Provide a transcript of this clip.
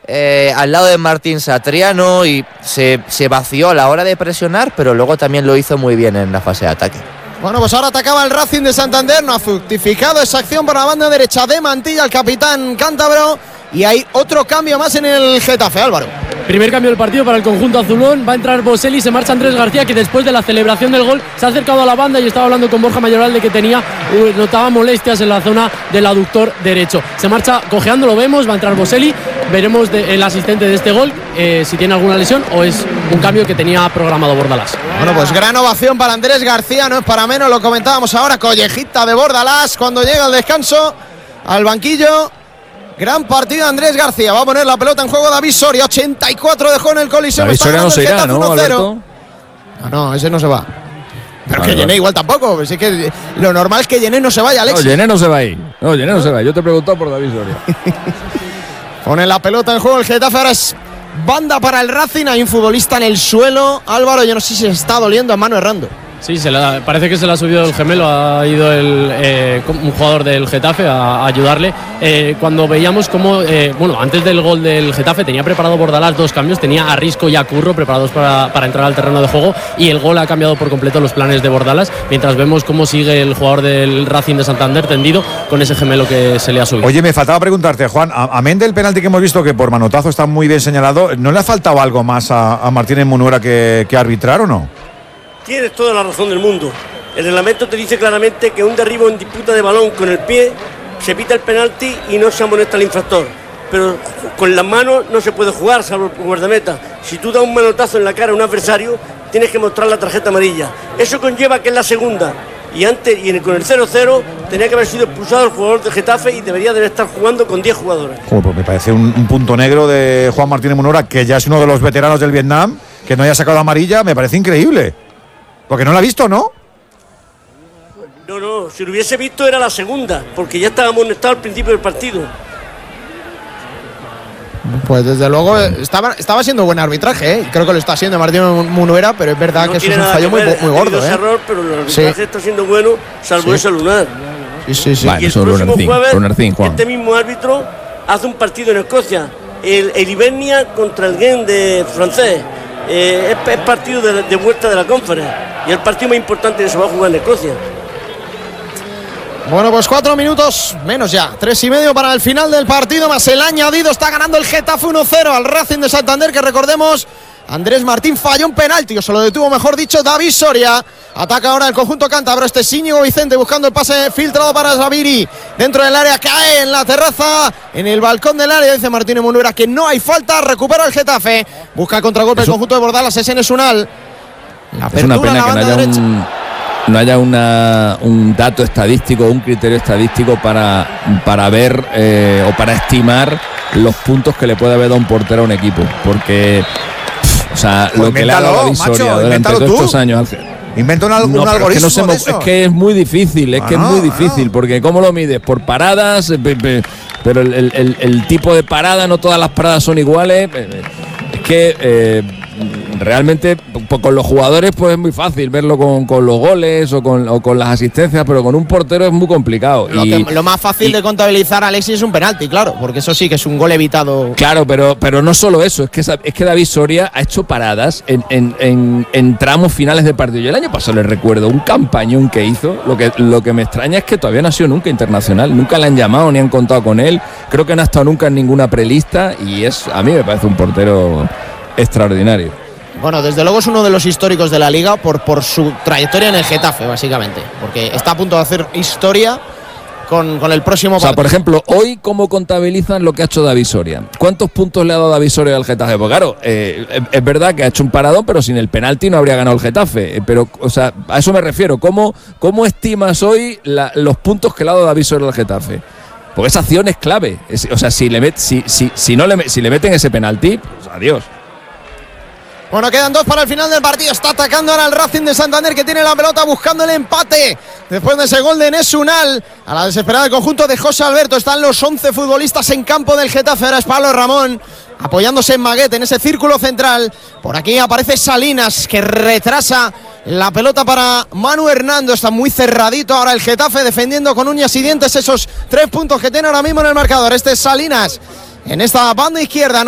al lado de Martín Satriano y se vació a la hora de presionar, pero luego también lo hizo muy bien en la fase de ataque. Bueno, pues ahora atacaba el Racing de Santander, no ha fructificado esa acción por la banda derecha de Mantilla, el capitán cántabro, y hay otro cambio más en el Getafe, Álvaro. Primer cambio del partido para el conjunto azulón, va a entrar Boselli, se marcha Andrés García, que después de la celebración del gol se ha acercado a la banda y estaba hablando con Borja Mayoral de que notaba molestias en la zona del aductor derecho. Se marcha cojeando, lo vemos, va a entrar Boselli, veremos el asistente de este gol si tiene alguna lesión o es un cambio que tenía programado Bordalás. Bueno, pues gran ovación para Andrés García, no es para menos, lo comentábamos ahora, collejita de Bordalás cuando llega el descanso al banquillo. Gran partido Andrés García, va a poner la pelota en juego David Soria, 84 dejó en el Coliseo. David Soria no se irá, ¿no, Alberto? No, ese no se va. Pero que Llené igual tampoco, pues es que lo normal es que Llené no se vaya, Alexis. No, Llené no se va ahí. No, Llené no se va. Yo te he preguntado por David Soria. Pone la pelota en juego el Getafe, ahora es banda para el Racing, hay un futbolista en el suelo. Álvaro, yo no sé si se está doliendo a Manu Errando. Sí, parece que se le ha subido el gemelo, ha ido un jugador del Getafe a ayudarle. Cuando veíamos cómo, antes del gol del Getafe tenía preparado Bordalás 2 cambios, tenía a Risco y a Curro preparados para entrar al terreno de juego, y el gol ha cambiado por completo los planes de Bordalás, mientras vemos cómo sigue el jugador del Racing de Santander tendido con ese gemelo que se le ha subido. Oye, me faltaba preguntarte, Juan, amén del penalti que hemos visto, que por manotazo está muy bien señalado, ¿no le ha faltado algo más a Martínez Munuera que arbitrar o no? Tienes toda la razón del mundo. El reglamento te dice claramente que un derribo en disputa de balón con el pie se pita el penalti y no se amonesta al infractor. Pero con las manos no se puede jugar, salvo el guardameta. Si tú das un manotazo en la cara a un adversario, tienes que mostrar la tarjeta amarilla. Eso conlleva que es la segunda. Y con el 0-0 tenía que haber sido expulsado el jugador de Getafe y debería de estar jugando con 10 jugadores. Pues me parece un punto negro de Juan Martínez Munuera, que ya es uno de los veteranos del Vietnam, que no haya sacado amarilla, me parece increíble. Porque no la ha visto, ¿no? No, si lo hubiese visto era la segunda, porque ya estaba amonestado al principio del partido. Pues desde luego estaba siendo buen arbitraje, ¿eh? Creo que lo está haciendo Martín Munuera, pero es verdad que eso es un fallo muy gordo, ese error, pero el arbitraje está siendo bueno, salvo ese lunar. Sí. Vale, y el próximo jueves, este mismo árbitro hace un partido en Escocia, el Hibernia contra el Gent de francés. Es partido de vuelta de la Conference y el partido más importante que se va a jugar en Escocia. Bueno, pues 4 minutos menos ya, 3:30 para el final del partido, más el añadido. Está ganando el Getafe 1-0 al Racing de Santander, que recordemos, Andrés Martín falló un penalti, o se lo detuvo, mejor dicho, David Soria. Ataca ahora el conjunto cántabro, este es Íñigo Vicente buscando el pase filtrado para Zaviri. Dentro del área, cae en la terraza, en el balcón del área, dice Martínez Munuera que no hay falta, recupera el Getafe. Busca el contragolpe el conjunto de Bordalas, es Enesunal. Es una pena que no haya un dato estadístico, un criterio estadístico para ver o para estimar los puntos que le puede haber dado un portero a un equipo. Porque, o sea, pues lo que le ha dado David Soria durante todos estos años. Inventa un algoritmo. Es que es muy difícil, es muy difícil, porque ¿cómo lo mides? Por paradas, pero el tipo de parada, no todas las paradas son iguales. Es que realmente con los jugadores pues es muy fácil verlo con los goles o con las asistencias, pero con un portero es muy complicado. Lo más fácil de contabilizar, Alexis, es un penalti, claro, porque eso sí que es un gol evitado. Claro, pero no solo eso, es que David Soria ha hecho paradas en tramos finales de partido. Yo el año pasado le recuerdo un campañón que hizo. Lo que me extraña es que todavía no ha sido nunca internacional, nunca le han llamado ni han contado con él. Creo que no ha estado nunca en ninguna prelista y a mí me parece un portero extraordinario. Bueno, desde luego es uno de los históricos de la Liga por su trayectoria en el Getafe, básicamente, porque está a punto de hacer historia con el próximo partido. O sea, por ejemplo, hoy, ¿cómo contabilizan lo que ha hecho David Soria? ¿Cuántos puntos le ha dado David Soria al Getafe? Pues claro, es verdad que ha hecho un paradón, pero sin el penalti no habría ganado el Getafe. Pero, o sea, a eso me refiero. ¿Cómo estimas hoy los puntos que le ha dado David Soria al Getafe? Porque esa acción es clave. O sea, si le meten ese penalti, pues adiós. Bueno, quedan 2 para el final del partido. Está atacando ahora el Racing de Santander, que tiene la pelota buscando el empate. Después de ese gol de Enesunal, a la desesperada del conjunto de José Alberto. Están los 11 futbolistas en campo del Getafe. Ahora es Pablo Ramón, apoyándose en Maguete, en ese círculo central. Por aquí aparece Salinas, que retrasa la pelota para Manu Hernando. Está muy cerradito ahora el Getafe, defendiendo con uñas y dientes esos 3 puntos que tiene ahora mismo en el marcador. Este es Salinas en esta banda izquierda.